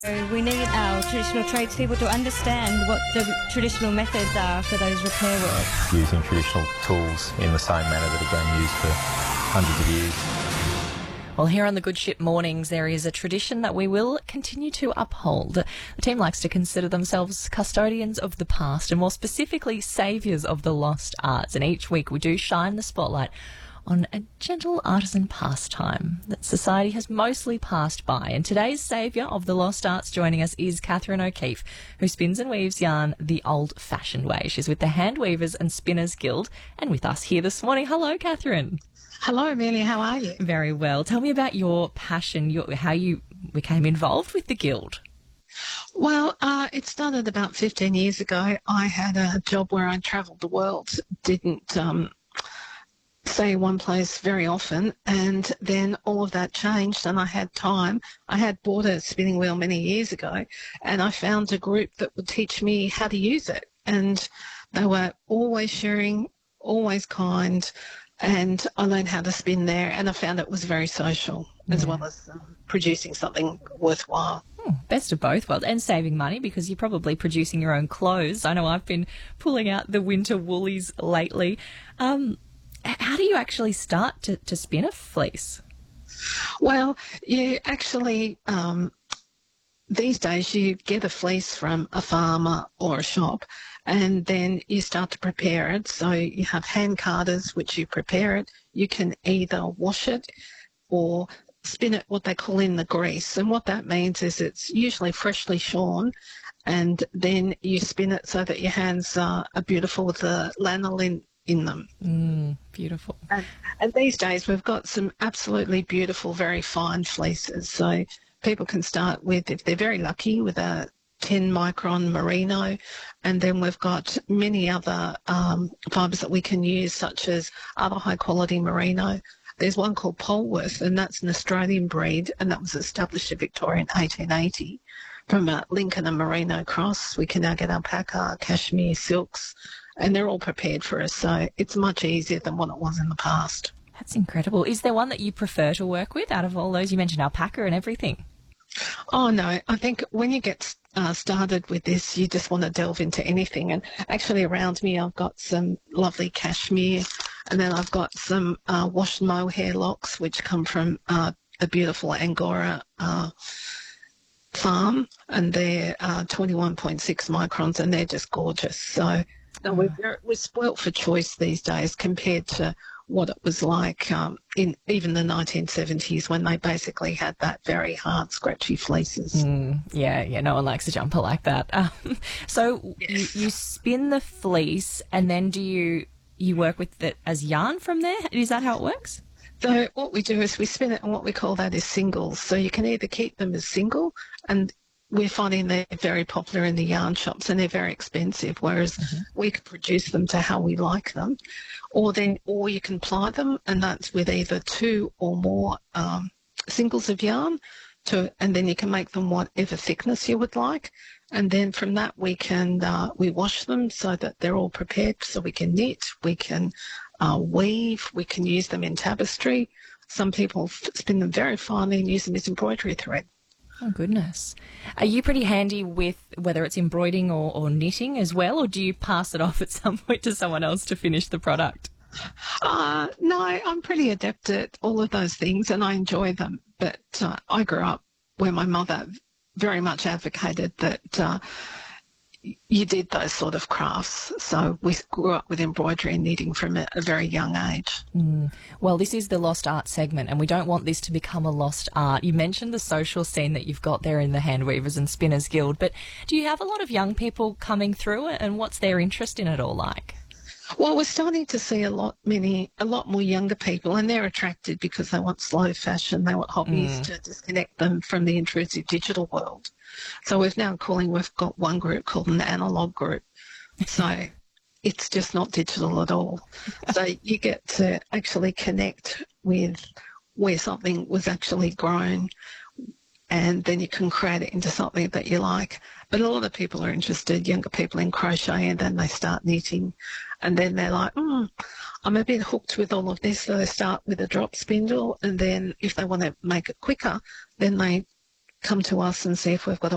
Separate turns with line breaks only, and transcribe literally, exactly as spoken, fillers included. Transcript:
So we need our traditional tradespeople to understand what the traditional methods are for those repair work.
Using traditional tools in the same manner that have been used for hundreds of years.
Well, here on the Good Ship Mornings, there is a tradition that we will continue to uphold. The team likes to consider themselves custodians of the past and more specifically saviours of the lost arts. And each week we do shine the spotlight on a gentle artisan pastime that society has mostly passed by. And today's saviour of the lost arts joining us is Catherine O'Keefe, who spins and weaves yarn the old-fashioned way. She's with the Hand Weavers and Spinners Guild and with us here this morning. Hello, Catherine.
Hello, Amelia. How are you?
Very well. Tell me about your passion, your, how you became involved with the Guild.
Well, uh, it started about fifteen years ago. I had a job where I travelled the world, didn't um, stay one place very often, and then all of that changed and I had time. I had bought a spinning wheel many years ago and I found a group that would teach me how to use it, and they were always sharing, always kind, and I learned how to spin there, and I found it was very social yeah. as well as um, producing something worthwhile.
Hmm, best of both worlds, and saving money because you're probably producing your own clothes. I know I've been pulling out the winter woolies lately. Um, how do you actually start to, to spin a fleece?
Well, you actually, um, these days you get a fleece from a farmer or a shop, and then you start to prepare it. So you have hand carders, which you prepare it. You can either wash it or spin it what they call in the grease. And what that means is it's usually freshly shorn, and then you spin it so that your hands are, are beautiful with the lanolin in them.
Mm, beautiful.
And, and these days we've got some absolutely beautiful, very fine fleeces. So people can start with, if they're very lucky, with a ten micron merino, and then we've got many other um, fibres that we can use, such as other high quality merino. There's one called Polworth, and that's an Australian breed, and that was established in Victoria in eighteen eighty from a Lincoln and Merino cross. We can now get alpaca, cashmere, silks, and they're all prepared for us, so it's much easier than what it was in the past.
That's incredible. Is there one that you prefer to work with out of all those? You mentioned alpaca and everything.
Oh, no. I think when you get uh, started with this, you just want to delve into anything. And actually around me, I've got some lovely cashmere, and then I've got some uh, wash and mohair locks, which come from uh, a beautiful Angora uh, farm, and they're uh, twenty-one point six microns, and they're just gorgeous. So no, we're, very, we're spoilt for choice these days compared to what it was like um, in even the nineteen seventies, when they basically had that very hard, scratchy fleeces.
Mm, yeah, yeah, no one likes a jumper like that. Um, so yes. you, you spin the fleece, and then do you you work with it as yarn from there? Is that how it works?
So what we do is we spin it, and what we call that is singles. So you can either keep them as single, and we're finding they're very popular in the yarn shops, and they're very expensive, whereas mm-hmm. we can produce them to how we like them. Or then, or you can ply them, and that's with either two or more um, singles of yarn, to, and then you can make them whatever thickness you would like. And then from that we can, uh, we wash them so that they're all prepared, so we can knit, we can uh, weave, we can use them in tapestry. Some people spin them very finely and use them as embroidery thread.
Oh, goodness. Are you pretty handy with whether it's embroidering or, or knitting as well, or do you pass it off at some point to someone else to finish the product?
Uh, no, I'm pretty adept at all of those things, and I enjoy them. But uh, I grew up where my mother very much advocated that uh, you did those sort of crafts. So we grew up with embroidery and knitting from a, a very young age.
Mm. Well, this is the Lost Art segment, and we don't want this to become a lost art. You mentioned the social scene that you've got there in the Hand Weavers and Spinners Guild, but do you have a lot of young people coming through, and what's their interest in it all like?
Well, we're starting to see a lot many, a lot more younger people, and they're attracted because they want slow fashion. They want hobbies mm. to disconnect them from the intrusive digital world. So we've now calling, we've got one group called an analog group. So it's just not digital at all. So you get to actually connect with where something was actually grown, and then you can create it into something that you like. But a lot of people are interested, younger people, in crochet, and then they start knitting, and then they're like, mm, I'm a bit hooked with all of this, so they start with a drop spindle, and then if they want to make it quicker, then they come to us and see if we've got a